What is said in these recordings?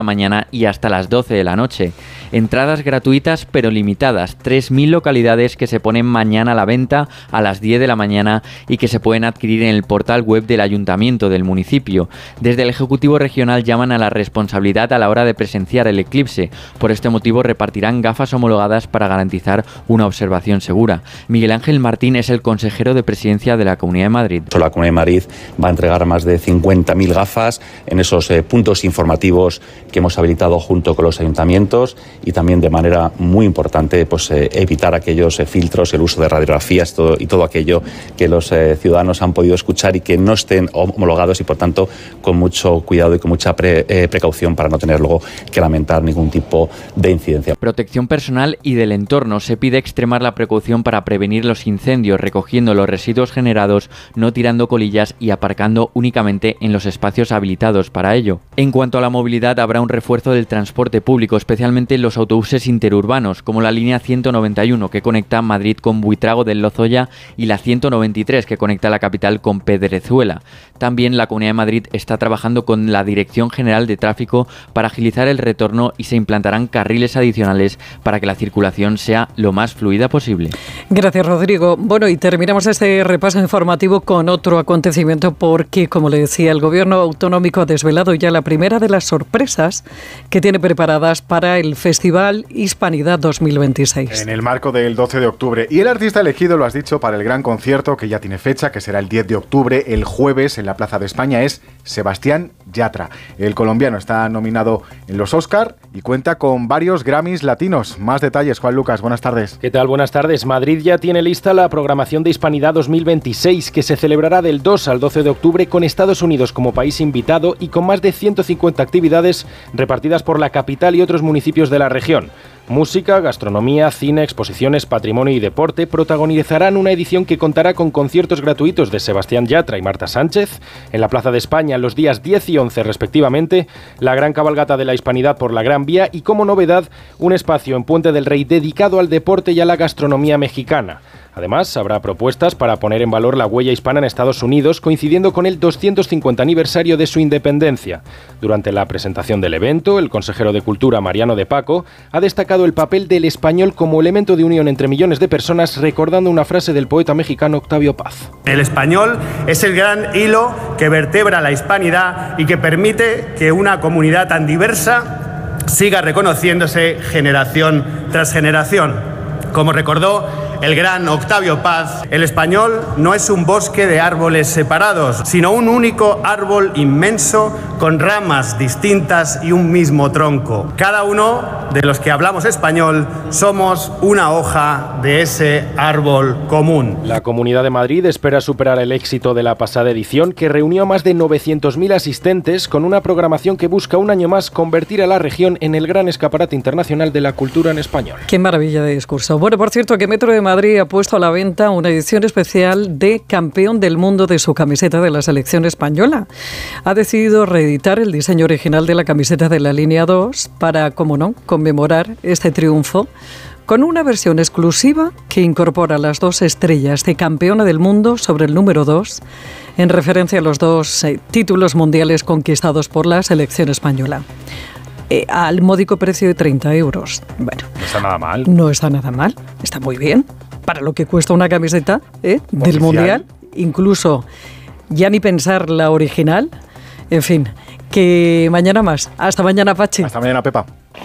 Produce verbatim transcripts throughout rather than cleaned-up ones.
mañana y hasta las doce de la noche. Entradas gratuitas pero limitadas, tres mil localidades que se ponen mañana a la venta a las diez de la mañana y que se pueden adquirir en el portal web del ayuntamiento del municipio. Desde el Ejecutivo Regional llaman a la responsabilidad a la hora de presenciar el eclipse. Por este motivo repartirán gafas homologadas para garantizar una observación segura. Miguel Ángel Martín es el consejero de Presidencia de la Comunidad de Madrid. La Comunidad de Madrid va a entregar más de cincuenta mil gafas en esos eh, puntos informativos que hemos habilitado junto con los ayuntamientos y también de manera muy importante pues eh, evitar aquellos eh, filtros, el uso de radiografías todo, y todo aquello que los eh, ciudadanos han podido escuchar y que no estén homologados y por tanto con mucho cuidado y con mucha pre, eh, precaución para no tener luego que lamentar ningún tipo de incidencia. Protección personal y del entorno. Se pide extremar la precaución para prevenir los incendios, recogiendo los residuos generados, no tirando colillas y aparcando únicamente en los espacios habilitados para ello. En cuanto a la movilidad, habrá un refuerzo del transporte público, especialmente los autobuses interurbanos, como la línea ciento noventa y uno que conecta Madrid con Buitrago del Lozoya y la ciento noventa y tres que conecta la capital con Pedrezuela. También la Comunidad de Madrid está trabajando con la Dirección General de Tráfico para agilizar el retorno y se implantarán carriles adicionales para que la circulación sea lo más fluida posible. Gracias, Rodrigo. Bueno, y terminamos este repaso informativo con otro acontecimiento porque, como le decía, el Gobierno autonómico ha desvelado ya la primera de las sorpresas que tiene preparadas para el Festival Hispanidad dos mil veintiséis. En el marco del doce de octubre. Y el artista elegido, lo has dicho, para el gran concierto que ya tiene fecha, que será el diez de octubre, el jueves, en la Plaza de España, es Sebastián Yatra. El colombiano está nominado en los Oscar y cuenta con varios Grammys latinos. Más detalles, Juan Lucas, buenas tardes. ¿Qué tal? Buenas tardes. Madrid ya tiene lista la programación de Hispanidad dos mil veintiséis, que se celebrará del dos al doce de octubre con Estados Unidos como país invitado y con más de ciento cincuenta actividades repartidas por la capital y otros municipios de la región. Música, gastronomía, cine, exposiciones, patrimonio y deporte protagonizarán una edición que contará con conciertos gratuitos de Sebastián Yatra y Marta Sánchez en la Plaza de España los días diez y once respectivamente, la gran cabalgata de la Hispanidad por la Gran Vía y, como novedad, un espacio en Puente del Rey dedicado al deporte y a la gastronomía mexicana. Además, habrá propuestas para poner en valor la huella hispana en Estados Unidos, coincidiendo con el doscientos cincuenta aniversario de su independencia. Durante la presentación del evento, el consejero de Cultura, Mariano de Paco, ha destacado el papel del español como elemento de unión entre millones de personas, recordando una frase del poeta mexicano Octavio Paz. El español es el gran hilo que vertebra la hispanidad y que permite que una comunidad tan diversa siga reconociéndose generación tras generación. Como recordó el gran Octavio Paz, el español no es un bosque de árboles separados, sino un único árbol inmenso con ramas distintas y un mismo tronco. Cada uno de los que hablamos español somos una hoja de ese árbol común. La Comunidad de Madrid espera superar el éxito de la pasada edición, que reunió a más de novecientos mil asistentes con una programación que busca un año más convertir a la región en el gran escaparate internacional de la cultura en español. Qué maravilla de discurso. Bueno, por cierto, que Metro de Madrid ha puesto a la venta una edición especial de Campeón del Mundo de su camiseta de la selección española. Ha decidido reeditar el diseño original de la camiseta de la línea dos para, como no, conmemorar este triunfo con una versión exclusiva que incorpora las dos estrellas de campeona del mundo sobre el número dos, en referencia a los dos eh, títulos mundiales conquistados por la selección española. Eh, al módico precio de treinta euros. Bueno, no está nada mal. No está nada mal, está muy bien. Para lo que cuesta una camiseta ¿eh? del Mundial, incluso ya ni pensar la original. En fin, que mañana más. Hasta mañana, Pachi. Hasta mañana, Pepa.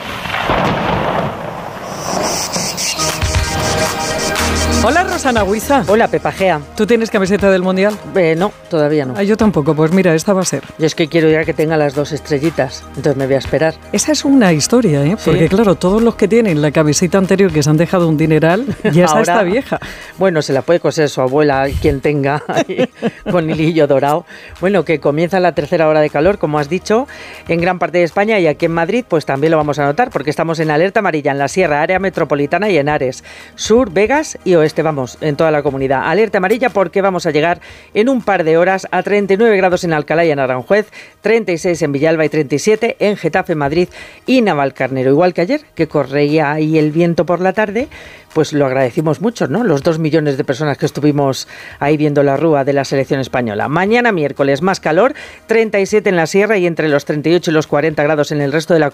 Hola, Rosana Huiza. Hola, Pepa Gea. ¿Tú tienes camiseta del Mundial? Eh, no, todavía no. Ah, yo tampoco, pues mira, esta va a ser. Yo es que quiero ya que tenga las dos estrellitas, entonces me voy a esperar. Esa es una historia, ¿eh? ¿Sí? Porque claro, todos los que tienen la camiseta anterior que se han dejado un dineral, ya esa está vieja. Bueno, se la puede coser su abuela, quien tenga, con hilillo dorado. Bueno, que comienza la tercera hora de calor, como has dicho, en gran parte de España, y aquí en Madrid pues también lo vamos a notar, porque estamos en alerta amarilla en la Sierra, área metropolitana y en Ares, Sur, Vegas y Oeste, vamos, en toda la comunidad. Alerta amarilla porque vamos a llegar en un par de horas a treinta y nueve grados en Alcalá y en Aranjuez, treinta y seis en Villalba y treinta y siete en Getafe, Madrid y Navalcarnero. Igual que ayer, que corría ahí el viento por la tarde, pues lo agradecimos mucho, ¿no? Los dos millones de personas que estuvimos ahí viendo la rúa de la selección española. Mañana miércoles, más calor, treinta y siete en la Sierra y entre los treinta y ocho y los cuarenta grados en el resto de la